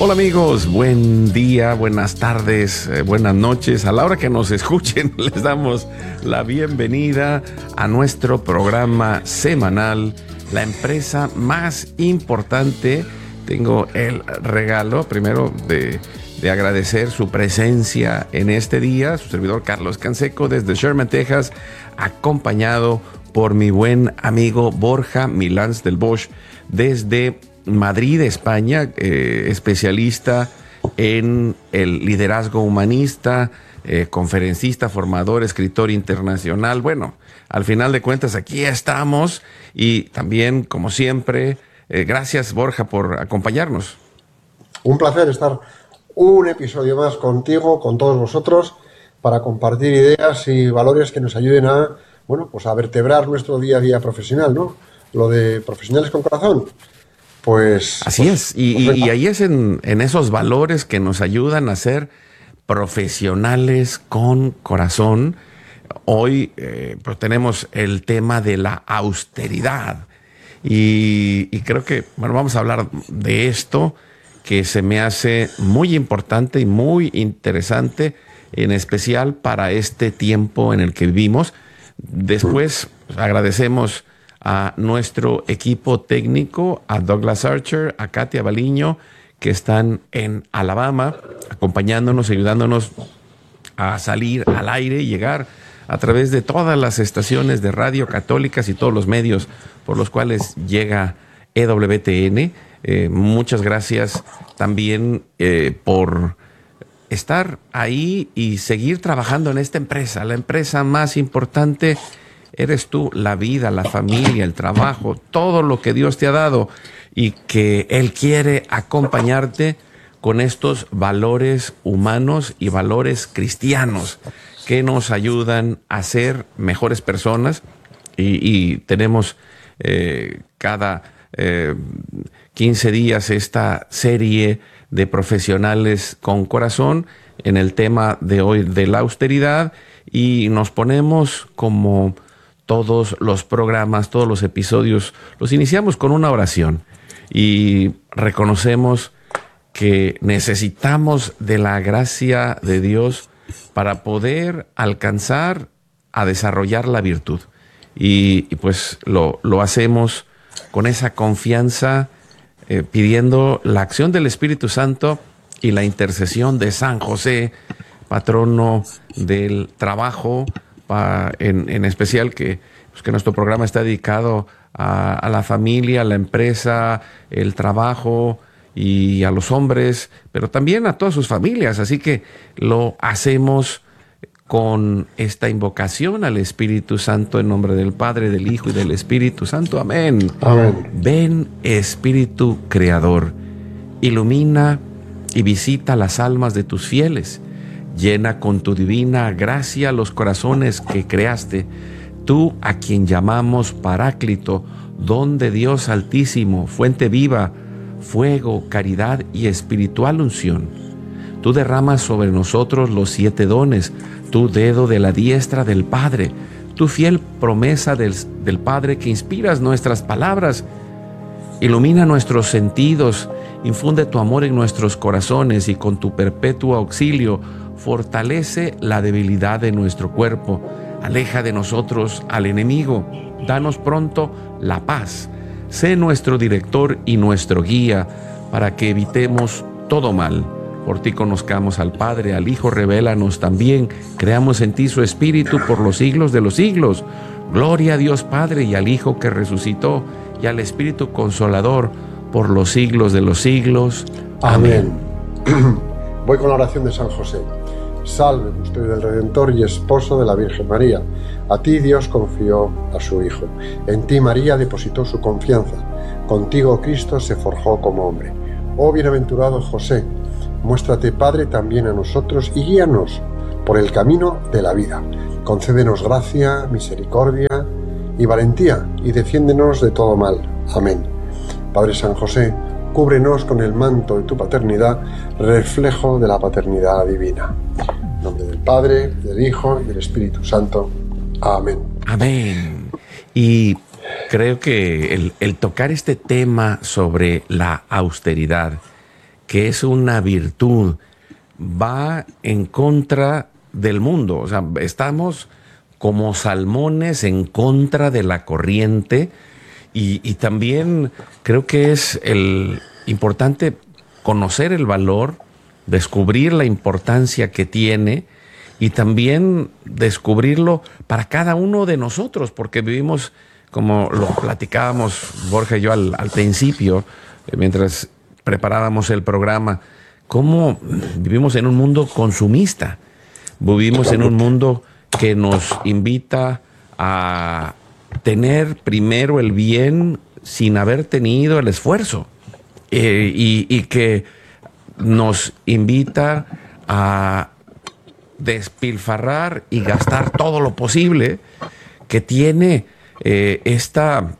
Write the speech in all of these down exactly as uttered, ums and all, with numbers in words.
Hola amigos, buen día, buenas tardes, eh, buenas noches. A la hora que nos escuchen, les damos la bienvenida a nuestro programa semanal, la empresa más importante. Tengo el regalo primero de, de agradecer su presencia en este día, su servidor Carlos Canseco desde Sherman, Texas, acompañado por mi buen amigo Borja Milans del Bosch desde Madrid, España, eh, especialista en el liderazgo humanista, eh, conferencista, formador, escritor internacional. Bueno, al final de cuentas aquí estamos y también, como siempre, eh, gracias Borja por acompañarnos. Un placer estar un episodio más contigo, con todos vosotros, para compartir ideas y valores que nos ayuden a, bueno, pues a vertebrar nuestro día a día profesional, ¿no? Lo de profesionales con corazón. Pues así pues, es, y, pues, y, y ahí es en, en esos valores que nos ayudan a ser profesionales con corazón. Hoy eh, pues tenemos el tema de la austeridad y, y creo que, bueno, vamos a hablar de esto que se me hace muy importante y muy interesante, en especial para este tiempo en el que vivimos. Después pues, agradecemos a nuestro equipo técnico, a Douglas Archer, a Katia Baliño, que están en Alabama, acompañándonos, ayudándonos a salir al aire y llegar a través de todas las estaciones de radio católicas y todos los medios por los cuales llega E W T N. Eh, muchas gracias también eh, por estar ahí y seguir trabajando en esta empresa, la empresa más importante. Eres tú, la vida, la familia, el trabajo, todo lo que Dios te ha dado y que Él quiere acompañarte con estos valores humanos y valores cristianos que nos ayudan a ser mejores personas. Y, y tenemos eh, cada eh, quince días esta serie de profesionales con corazón en el tema de hoy de la austeridad, y nos ponemos como todos los programas, todos los episodios, los iniciamos con una oración y reconocemos que necesitamos de la gracia de Dios para poder alcanzar a desarrollar la virtud. Y, y pues lo, lo hacemos con esa confianza, eh, pidiendo la acción del Espíritu Santo y la intercesión de San José, patrono del trabajo, En, en especial que, pues que nuestro programa está dedicado a, a la familia, a la empresa, el trabajo y a los hombres, pero también a todas sus familias. Así que lo hacemos con esta invocación al Espíritu Santo en nombre del Padre, del Hijo y del Espíritu Santo. Amén. Amén. Ven, Espíritu Creador, ilumina y visita las almas de tus fieles. Llena con tu divina gracia los corazones que creaste, tú a quien llamamos Paráclito, don de Dios Altísimo, fuente viva, fuego, caridad y espiritual unción. Tú derramas sobre nosotros los siete dones, tu dedo de la diestra del Padre, tu fiel promesa del, del Padre que inspiras nuestras palabras. Ilumina nuestros sentidos, infunde tu amor en nuestros corazones y con tu perpetuo auxilio fortalece la debilidad de nuestro cuerpo, aleja de nosotros al enemigo, danos pronto la paz, sé nuestro director y nuestro guía, para que evitemos todo mal. Por ti conozcamos al Padre, al Hijo, revélanos también, creamos en ti su Espíritu por los siglos de los siglos. Gloria a Dios Padre y al Hijo que resucitó y al Espíritu Consolador por los siglos de los siglos. Amén. Amén. Voy con la oración de San José. Salve, custodio del Redentor y esposo de la Virgen María. A ti Dios confió a su Hijo. En ti María depositó su confianza. Contigo Cristo se forjó como hombre. Oh bienaventurado José, muéstrate Padre también a nosotros y guíanos por el camino de la vida. Concédenos gracia, misericordia y valentía y defiéndenos de todo mal. Amén. Padre San José, cúbrenos con el manto de tu paternidad, reflejo de la paternidad divina. En nombre del Padre, del Hijo y del Espíritu Santo. Amén. Amén. Y creo que el, el tocar este tema sobre la austeridad que es una virtud, va en contra del mundo. O sea, estamos como salmones en contra de la corriente, y, y también creo que es el importante conocer el valor, descubrir la importancia que tiene y también descubrirlo para cada uno de nosotros, porque vivimos, como lo platicábamos Borja y yo al, al principio, mientras preparábamos el programa, cómo vivimos en un mundo consumista, vivimos en un mundo que nos invita a tener primero el bien sin haber tenido el esfuerzo, eh, y, y que nos invita a despilfarrar y gastar todo lo posible, que tiene eh, esta,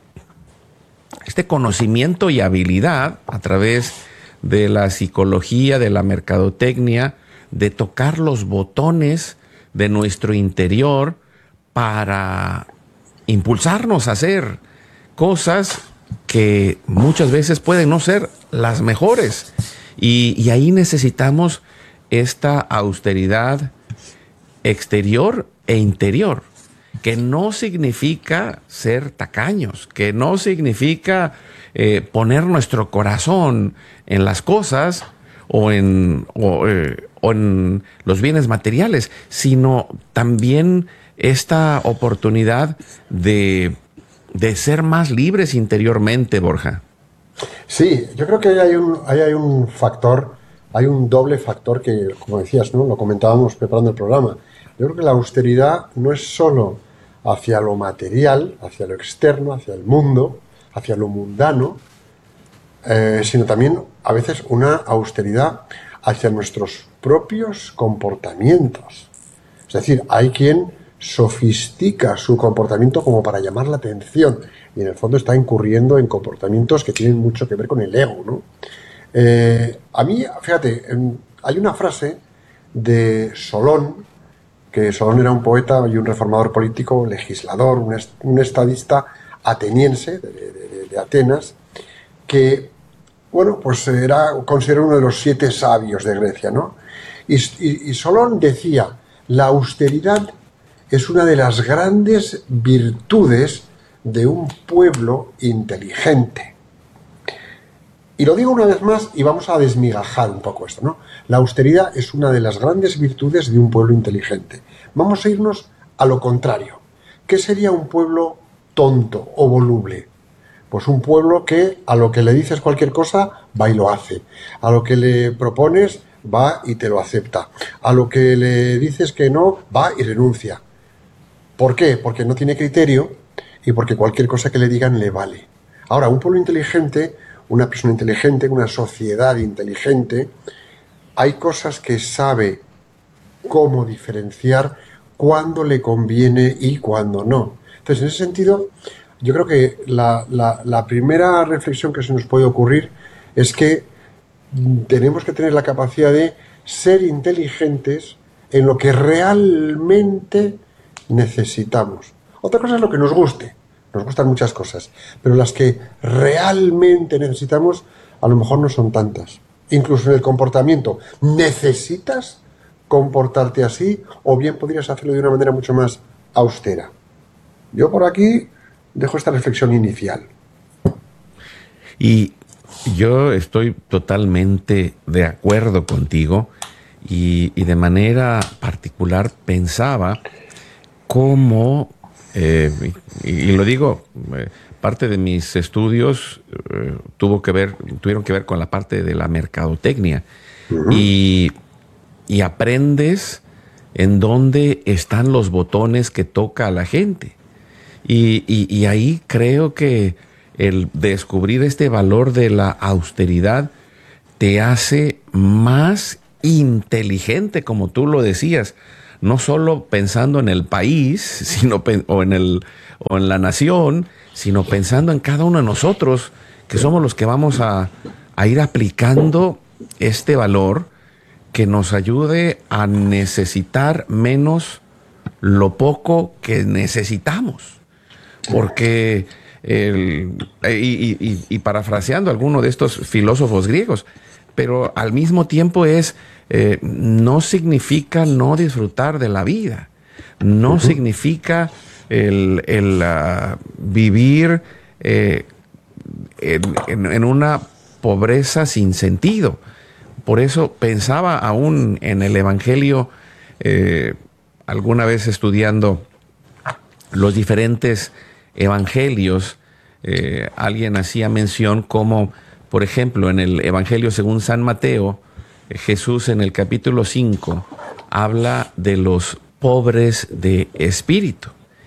este conocimiento y habilidad a través de la psicología, de la mercadotecnia, de tocar los botones de nuestro interior para impulsarnos a hacer cosas que muchas veces pueden no ser las mejores. Y, y ahí necesitamos esta austeridad exterior e interior, que no significa ser tacaños, que no significa eh, poner nuestro corazón en las cosas o en, o, eh, o en los bienes materiales, sino también esta oportunidad de, de ser más libres interiormente, Borja. Sí, yo creo que ahí hay un, ahí hay un factor, hay un doble factor que, como decías, ¿no? Lo comentábamos preparando el programa. Yo creo que la austeridad no es solo hacia lo material, hacia lo externo, hacia el mundo, hacia lo mundano, eh, sino también a veces una austeridad hacia nuestros propios comportamientos. Es decir, hay quien sofistica su comportamiento como para llamar la atención y en el fondo está incurriendo en comportamientos que tienen mucho que ver con el ego, ¿no? Eh, a mí, fíjate, hay una frase de Solón, que Solón era un poeta y un reformador político, legislador, un, est un estadista ateniense de, de, de Atenas, que, bueno, pues era considerado uno de los siete sabios de Grecia, ¿no? Y, y, y Solón decía, la austeridad es una de las grandes virtudes de un pueblo inteligente. Y lo digo una vez más y vamos a desmigajar un poco esto, ¿no? La austeridad es una de las grandes virtudes de un pueblo inteligente. Vamos a irnos a lo contrario. ¿Qué sería un pueblo tonto o voluble? Pues un pueblo que a lo que le dices cualquier cosa va y lo hace. A lo que le propones va y te lo acepta. A lo que le dices que no, va y renuncia. ¿Por qué? Porque no tiene criterio y porque cualquier cosa que le digan le vale. Ahora, un pueblo inteligente, una persona inteligente, una sociedad inteligente, hay cosas que sabe cómo diferenciar cuándo le conviene y cuándo no. Entonces, en ese sentido, yo creo que la, la, la primera reflexión que se nos puede ocurrir es que tenemos que tener la capacidad de ser inteligentes en lo que realmente necesitamos. Otra cosa es lo que nos guste. Nos gustan muchas cosas, pero las que realmente necesitamos a lo mejor no son tantas. Incluso en el comportamiento. ¿Necesitas comportarte así o bien podrías hacerlo de una manera mucho más austera? Yo por aquí dejo esta reflexión inicial. Y yo estoy totalmente de acuerdo contigo y, y de manera particular pensaba cómo, eh, y, y lo digo, eh, parte de mis estudios eh, tuvo que ver, tuvieron que ver con la parte de la mercadotecnia. Uh-huh. y, y aprendes en dónde están los botones que toca a la gente. Y, y, y ahí creo que el descubrir este valor de la austeridad te hace más inteligente, como tú lo decías, no solo pensando en el país, sino o en el o en la nación, sino pensando en cada uno de nosotros, que somos los que vamos a, a ir aplicando este valor que nos ayude a necesitar menos lo poco que necesitamos. Porque, el, y, y, y parafraseando a alguno de estos filósofos griegos, pero al mismo tiempo es, eh, no significa no disfrutar de la vida, no uh-huh. significa el, el uh, vivir eh, en, en, en una pobreza sin sentido. Por eso pensaba aún en el Evangelio, eh, alguna vez estudiando los diferentes evangelios, eh, alguien hacía mención como, por ejemplo, en el Evangelio según San Mateo, eh, Jesús en el capítulo cinco habla de los pobres de espíritu.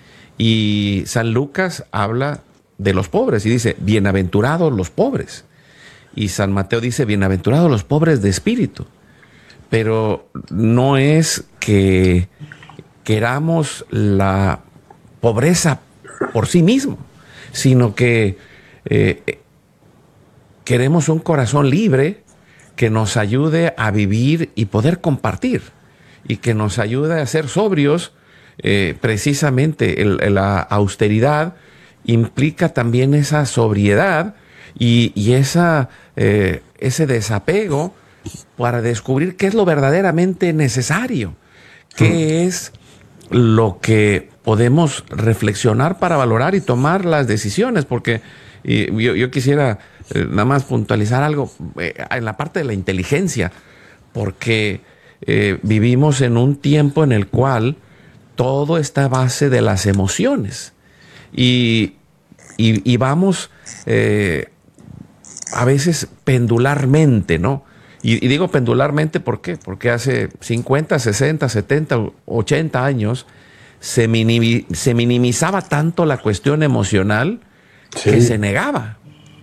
Y San Lucas habla de los pobres y dice, bienaventurados los pobres. Y San Mateo dice, bienaventurados los pobres de espíritu. Pero no es que queramos la pobreza por sí mismo, sino que eh, queremos un corazón libre que nos ayude a vivir y poder compartir, y que nos ayude a ser sobrios. Eh, precisamente el, la austeridad implica también esa sobriedad y, y esa, eh, ese desapego para descubrir qué es lo verdaderamente necesario, qué es lo que podemos reflexionar para valorar y tomar las decisiones, porque y yo, yo quisiera eh, nada más puntualizar algo eh, en la parte de la inteligencia, porque eh, vivimos en un tiempo en el cual todo está a base de las emociones y, y, y vamos eh, a veces pendularmente, ¿no? Y, y digo pendularmente, ¿por qué? Porque hace cincuenta, sesenta, setenta, ochenta años se, minimi, se minimizaba tanto la cuestión emocional sí. que se negaba.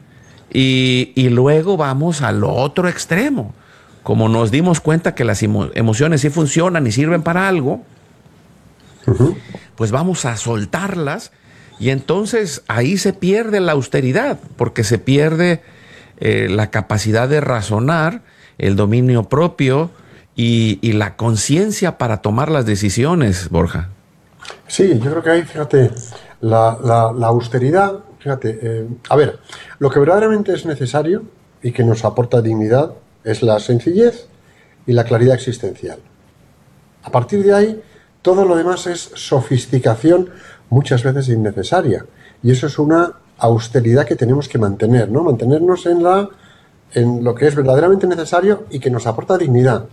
Y, y luego vamos al otro extremo. Como nos dimos cuenta que las emo, emociones sí funcionan y sirven para algo, uh-huh. pues vamos a soltarlas y entonces ahí se pierde la austeridad, porque se pierde eh, la capacidad de razonar, el dominio propio y, y la conciencia para tomar las decisiones, Borja. Sí, yo creo que ahí, fíjate, la, la, la austeridad, fíjate, eh, a ver, lo que verdaderamente es necesario y que nos aporta dignidad es la sencillez y la claridad existencial. A partir de ahí, todo lo demás es sofisticación, muchas veces innecesaria. Y eso es una austeridad que tenemos que mantener, ¿no? Mantenernos en la en lo que es verdaderamente necesario y que nos aporta dignidad.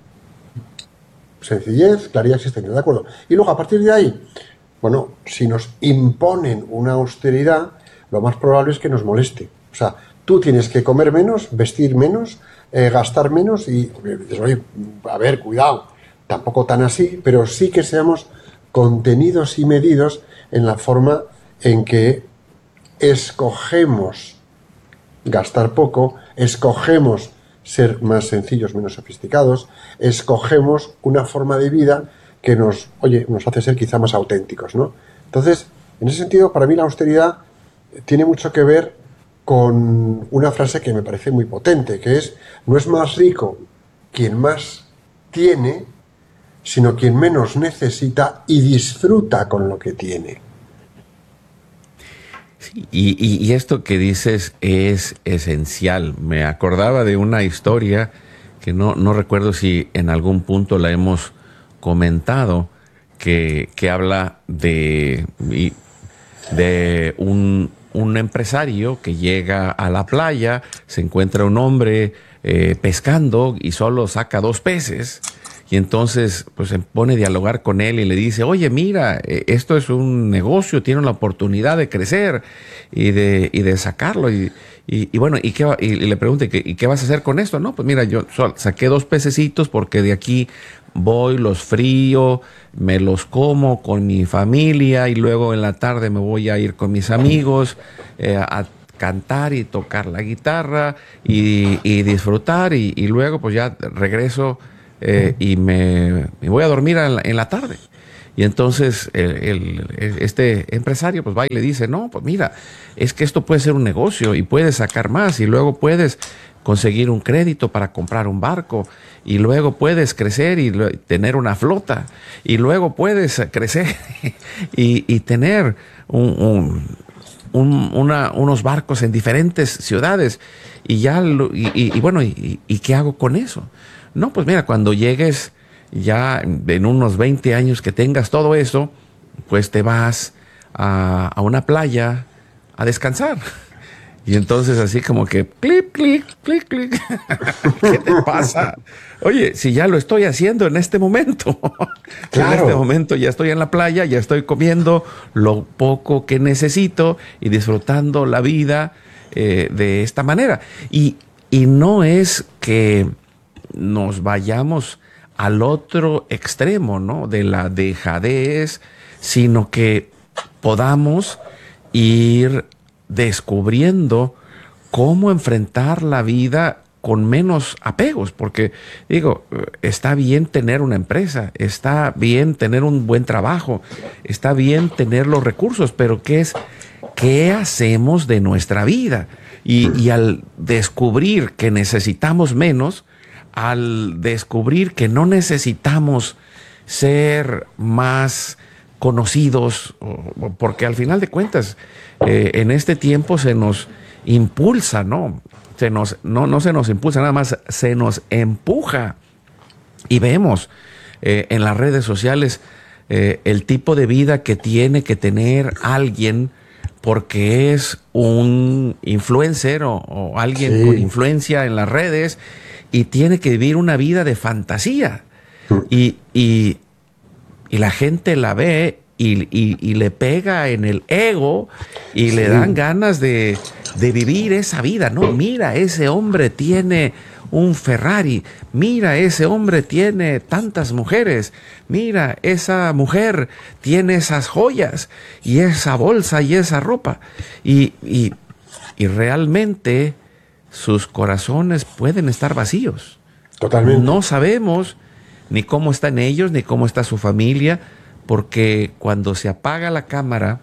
Sencillez, claridad existencial, ¿de acuerdo? Y luego, a partir de ahí, bueno, si nos imponen una austeridad, lo más probable es que nos moleste. O sea, tú tienes que comer menos, vestir menos, eh, gastar menos y, oye, a ver, cuidado, tampoco tan así, pero sí que seamos contenidos y medidos en la forma en que escogemos gastar poco, escogemos ser más sencillos, menos sofisticados, escogemos una forma de vida que nos, oye, nos hace ser quizá más auténticos, ¿no? Entonces, en ese sentido, para mí la austeridad tiene mucho que ver con una frase que me parece muy potente, que es, no es más rico quien más tiene, sino quien menos necesita y disfruta con lo que tiene. Sí, y, y, y esto que dices es esencial. Me acordaba de una historia que no, no recuerdo si en algún punto la hemos comentado, que, que habla de, de un, un empresario que llega a la playa, se encuentra un hombre eh, pescando y solo saca dos peces. Y entonces pues se pone a dialogar con él y le dice, oye, mira, esto es un negocio, tiene la oportunidad de crecer y de, y de sacarlo. Y, y, y bueno, ¿y, qué va? Y le pregunta, ¿y qué vas a hacer con esto? No, pues mira, yo saqué dos pececitos porque de aquí voy, los frío, me los como con mi familia y luego en la tarde me voy a ir con mis amigos eh, a cantar y tocar la guitarra y, y disfrutar y, y luego pues ya regreso Eh, y me, me voy a dormir en la, en la tarde. Y entonces el, el, este empresario pues va y le dice, no, pues mira, es que esto puede ser un negocio y puedes sacar más y luego puedes conseguir un crédito para comprar un barco y luego puedes crecer y lo, tener una flota y luego puedes crecer y, y tener un, un, un, una, unos barcos en diferentes ciudades y ya, lo, y, y, y bueno, y, ¿y qué hago con eso? No, pues mira, cuando llegues ya en unos veinte años que tengas todo eso, pues te vas a, a una playa a descansar. Y entonces así como que clic, clic, clic, clic. ¿Qué te pasa? Oye, si ya lo estoy haciendo en este momento. Claro. En este momento ya estoy en la playa, ya estoy comiendo lo poco que necesito y disfrutando la vida eh, de esta manera. Y, y no es que nos vayamos al otro extremo, ¿no? De la dejadez, sino que podamos ir descubriendo cómo enfrentar la vida con menos apegos, porque digo, está bien tener una empresa, está bien tener un buen trabajo, está bien tener los recursos, pero ¿qué es? ¿Qué hacemos de nuestra vida? Y, y al descubrir que necesitamos menos, al descubrir que no necesitamos ser más conocidos, porque al final de cuentas, eh, en este tiempo se nos impulsa, ¿no? Se nos, no, no se nos impulsa, nada más se nos empuja. Y vemos eh, en las redes sociales eh, el tipo de vida que tiene que tener alguien porque es un influencer o, o alguien sí. con influencia en las redes y tiene que vivir una vida de fantasía. Y, y, y la gente la ve y, y, y le pega en el ego y sí. le dan ganas de, de vivir esa vida, ¿no? Mira, ese hombre tiene un Ferrari, mira, ese hombre tiene tantas mujeres, mira, esa mujer tiene esas joyas y esa bolsa y esa ropa. Y, y, y realmente sus corazones pueden estar vacíos. Totalmente. No sabemos ni cómo están ellos, ni cómo está su familia, porque cuando se apaga la cámara,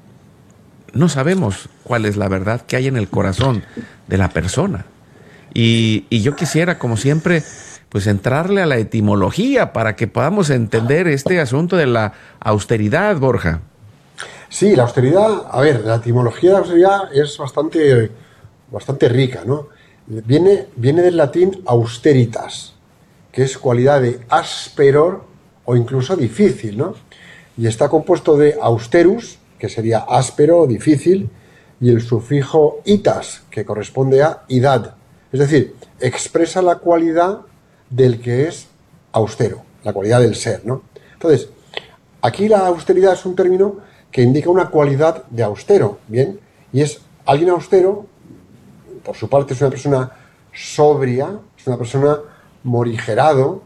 no sabemos cuál es la verdad que hay en el corazón de la persona. Y, y yo quisiera, como siempre, pues entrarle a la etimología para que podamos entender este asunto de la austeridad, Borja. Sí, la austeridad, a ver, la etimología de la austeridad es bastante, bastante rica, ¿no? Viene, viene del latín austeritas, que es cualidad de ásperor o incluso difícil, ¿no? Y está compuesto de austerus, que sería áspero o difícil, y el sufijo itas, que corresponde a idad. Es decir, expresa la cualidad del que es austero, la cualidad del ser, ¿no? Entonces, aquí la austeridad es un término que indica una cualidad de austero, ¿bien? Y es alguien austero, por su parte es una persona sobria, es una persona morigerado,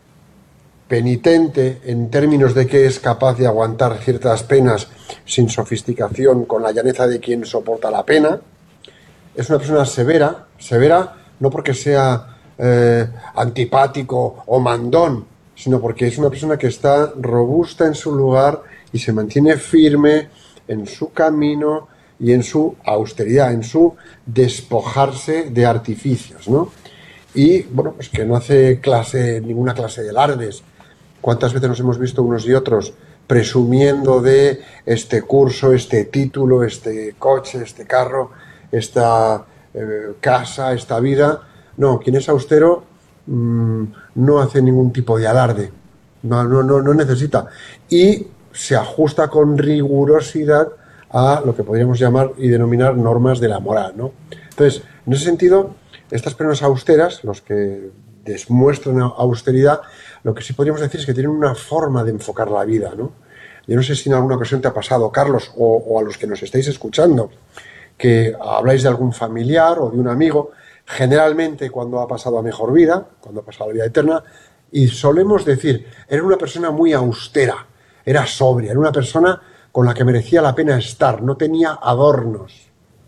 penitente en términos de que es capaz de aguantar ciertas penas sin sofisticación, con la llaneza de quien soporta la pena. Es una persona severa, severa no porque sea eh, antipático o mandón, sino porque es una persona que está robusta en su lugar y se mantiene firme en su camino y en su austeridad, en su despojarse de artificios, ¿no? Y, bueno, pues que no hace clase, ninguna clase de alardes. ¿Cuántas veces nos hemos visto unos y otros presumiendo de este curso, este título, este coche, este carro, esta eh, casa, esta vida? No, quien es austero mmm, no hace ningún tipo de alarde, no, no, no, no necesita. Y se ajusta con rigurosidad a lo que podríamos llamar y denominar normas de la moral, ¿no? Entonces, en ese sentido, estas personas austeras, los que demuestran austeridad, lo que sí podríamos decir es que tienen una forma de enfocar la vida, ¿no? Yo no sé si en alguna ocasión te ha pasado, Carlos, o, o a los que nos estáis escuchando, que habláis de algún familiar o de un amigo, generalmente cuando ha pasado a mejor vida, cuando ha pasado a la vida eterna, y solemos decir, era una persona muy austera, era sobria, era una persona con la que merecía la pena estar, no tenía adornos.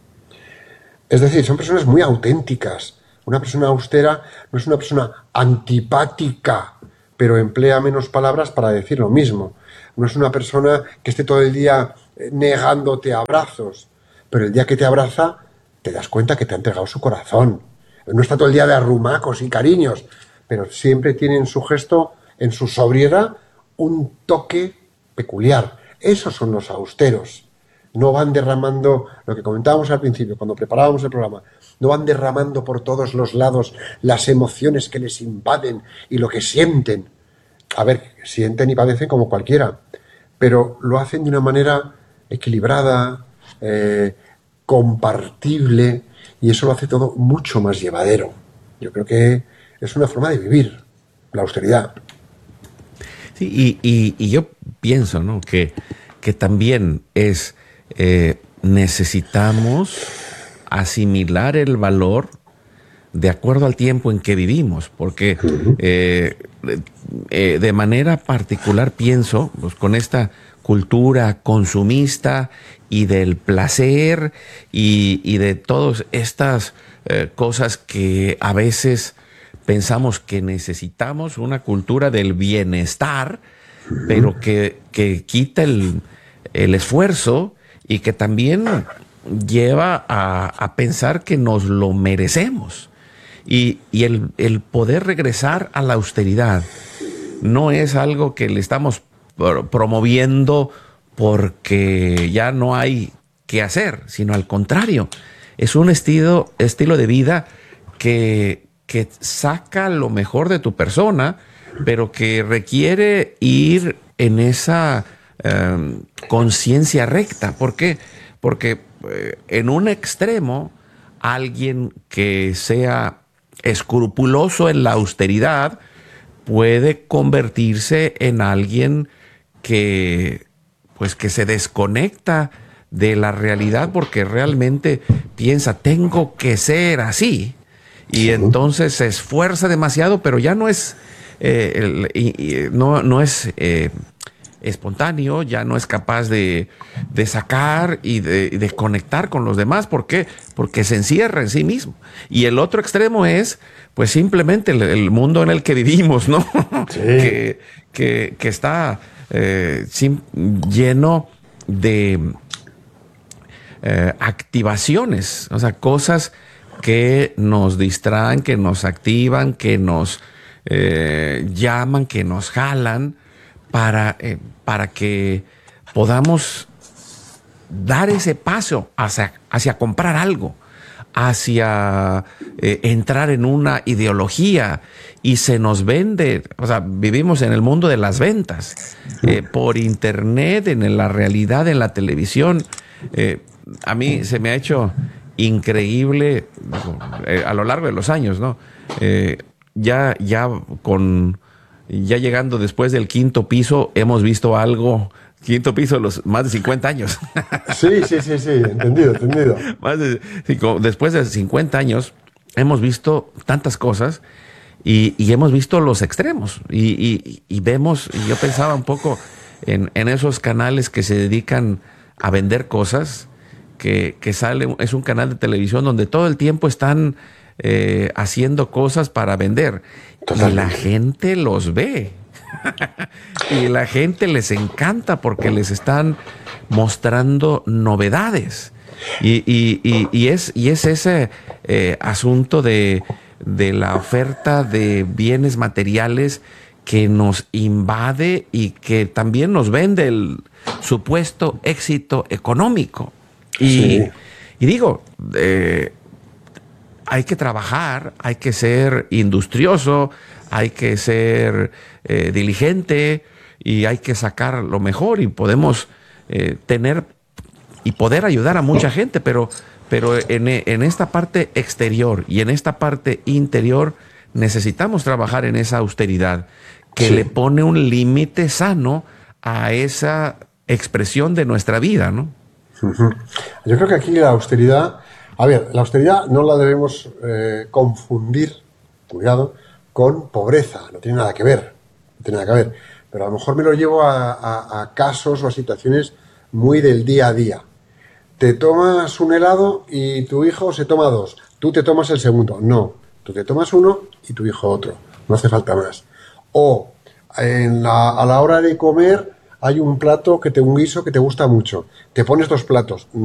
Es decir, son personas muy auténticas. Una persona austera no es una persona antipática, pero emplea menos palabras para decir lo mismo. No es una persona que esté todo el día negándote abrazos, pero el día que te abraza te das cuenta que te ha entregado su corazón. No está todo el día de arrumacos y cariños, pero siempre tiene en su gesto, en su sobriedad, un toque peculiar. Esos son los austeros. no van derramando, lo que comentábamos al principio, cuando preparábamos el programa, no van derramando por todos los lados las emociones que les invaden y lo que sienten. A ver, sienten y padecen como cualquiera, pero lo hacen de una manera equilibrada, eh, compartible, y eso lo hace todo mucho más llevadero. Yo creo que es una forma de vivir, la austeridad. Sí, y, y, y yo pienso, ¿no?, que, que también es, eh, necesitamos asimilar el valor de acuerdo al tiempo en que vivimos, porque eh, eh, de manera particular pienso, pues, con esta cultura consumista y del placer y, y de todas estas eh, cosas que a veces pensamos que necesitamos, una cultura del bienestar, pero que, que quita el, el esfuerzo y que también lleva a, a pensar que nos lo merecemos. Y, y el, el poder regresar a la austeridad no es algo que le estamos promoviendo porque ya no hay que hacer, sino al contrario, es un estilo, estilo de vida que, que saca lo mejor de tu persona, pero que requiere ir en esa eh, conciencia recta. ¿Por qué? Porque eh, en un extremo, alguien que sea escrupuloso en la austeridad puede convertirse en alguien que, pues, que se desconecta de la realidad porque realmente piensa, tengo que ser así, y entonces se esfuerza demasiado, pero ya no es eh, el, y, y, no, no es eh, espontáneo, ya no es capaz de, de sacar y de, de conectar con los demás. ¿Por qué? Porque se encierra en sí mismo. Y el otro extremo es, pues, simplemente el, el mundo en el que vivimos, ¿no? Sí. que, que, que está eh, sin, lleno de eh, activaciones, o sea, cosas que nos distraen, que nos activan, que nos eh, llaman, que nos jalan, para, eh, para que podamos dar ese paso hacia, hacia comprar algo, hacia eh, entrar en una ideología, y se nos vende. O sea, vivimos en el mundo de las ventas, eh, por internet, en la realidad, en la televisión. Eh, a mí se me ha hecho increíble eh, a lo largo de los años, ¿no? Eh, ya, ya con... Ya llegando después del quinto piso, hemos visto algo, quinto piso de los más de cincuenta años. Sí, sí, sí, sí, entendido, entendido. Más de, después de cincuenta años, hemos visto tantas cosas y, y hemos visto los extremos. Y, y, y vemos, y yo pensaba un poco en, en esos canales que se dedican a vender cosas, que, que sale, es un canal de televisión donde todo el tiempo están Eh, haciendo cosas para vender. Totalmente. Y la gente los ve. Y la gente les encanta porque les están mostrando novedades. Y, y, y, y, es, y es ese eh, asunto de, de la oferta de bienes materiales que nos invade y que también nos vende el supuesto éxito económico. Y, sí. y digo, eh, hay que trabajar, hay que ser industrioso, hay que ser eh, diligente y hay que sacar lo mejor, y podemos eh, tener y poder ayudar a mucha gente, pero, pero en, en esta parte exterior y en esta parte interior necesitamos trabajar en esa austeridad que sí. le pone un límite sano a esa expresión de nuestra vida, ¿no? Uh-huh. Yo creo que aquí la austeridad... A ver, la austeridad no la debemos eh, confundir, cuidado, con pobreza. No tiene nada que ver, no tiene nada que ver. Pero a lo mejor me lo llevo a, a, a casos o a situaciones muy del día a día. Te tomas un helado y tu hijo se toma dos. Tú te tomas el segundo. No, tú te tomas uno y tu hijo otro. No hace falta más. O en la, a la hora de comer hay un plato, que te, un guiso que te gusta mucho. Te pones dos platos.